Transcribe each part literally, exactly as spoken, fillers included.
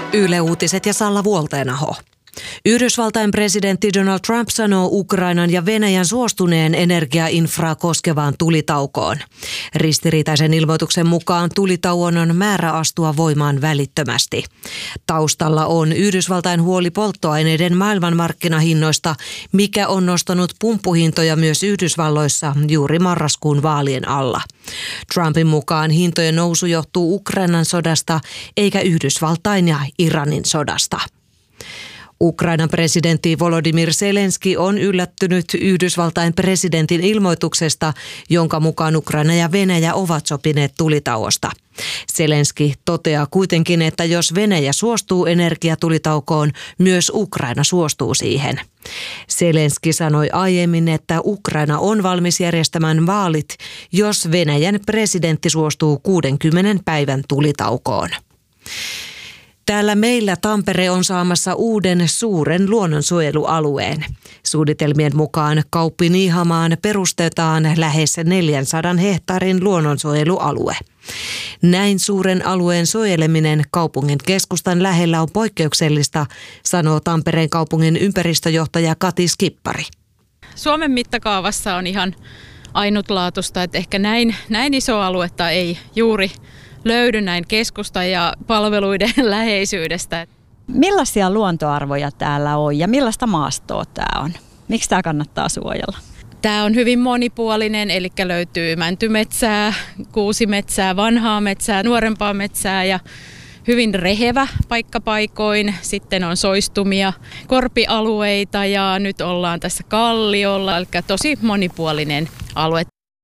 Yle Uutiset ja Salla Vuolteenaho. Yhdysvaltain presidentti Donald Trump sanoo Ukrainan ja Venäjän suostuneen energiainfraa koskevaan tulitaukoon. Ristiriitaisen ilmoituksen mukaan tulitauon on määrä astua voimaan välittömästi. Taustalla on Yhdysvaltain huoli polttoaineiden maailmanmarkkinahinnoista, mikä on nostanut pumppuhintoja myös Yhdysvalloissa juuri marraskuun vaalien alla. Trumpin mukaan hintojen nousu johtuu Ukrainan sodasta eikä Yhdysvaltain ja Iranin sodasta. Ukrainan presidentti Volodymyr Zelenski on yllättynyt Yhdysvaltain presidentin ilmoituksesta, jonka mukaan Ukraina ja Venäjä ovat sopineet tulitauosta. Zelenski toteaa kuitenkin, että jos Venäjä suostuu energiatulitaukoon, myös Ukraina suostuu siihen. Zelenski sanoi aiemmin, että Ukraina on valmis järjestämään vaalit, jos Venäjän presidentti suostuu kuudenkymmenen päivän tulitaukoon. Täällä meillä Tampere on saamassa uuden suuren luonnonsuojelualueen. Suunnitelmien mukaan Kauppi-Niihamaan perustetaan lähes neljänsadan hehtaarin luonnonsuojelualue. Näin suuren alueen suojeleminen kaupungin keskustan lähellä on poikkeuksellista, sanoo Tampereen kaupungin ympäristöjohtaja Kati Skippari. Suomen mittakaavassa on ihan ainutlaatuista, että ehkä näin, näin iso aluetta ei juuri löydy näin keskustan ja palveluiden läheisyydestä. Millaisia luontoarvoja täällä on ja millaista maastoa tämä on? Miksi tämä kannattaa suojella? Tämä on hyvin monipuolinen, eli löytyy mäntymetsää, kuusimetsää, vanhaa metsää, nuorempaa metsää ja hyvin rehevä paikkapaikoin. Sitten on soistumia, korpialueita ja nyt ollaan tässä kalliolla, eli tosi monipuolinen alue.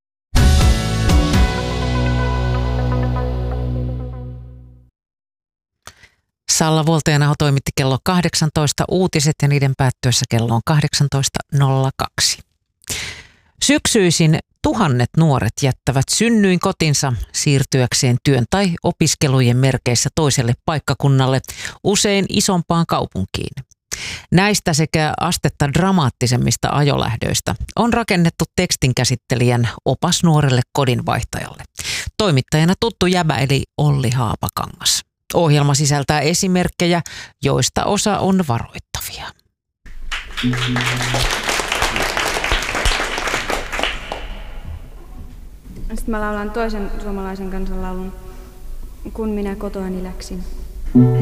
Salla Vuolteenaho toimitti kello kahdeksantoista uutiset ja niiden päättyessä kello on kahdeksantoista nolla kaksi. Syksyisin tuhannet nuoret jättävät synnyin kotinsa siirtyäkseen työn tai opiskelujen merkeissä toiselle paikkakunnalle, usein isompaan kaupunkiin. Näistä sekä astetta dramaattisemmista ajolähdöistä on rakennettu tekstinkäsittelijän opas nuorelle kodinvaihtajalle. Toimittajana tuttu jäbä eli Olli Haapakangas. Ohjelma sisältää esimerkkejä, joista osa on varoittavia. Sitten mä laulan toisen suomalaisen kansanlaulun, kun minä kotoani läksin.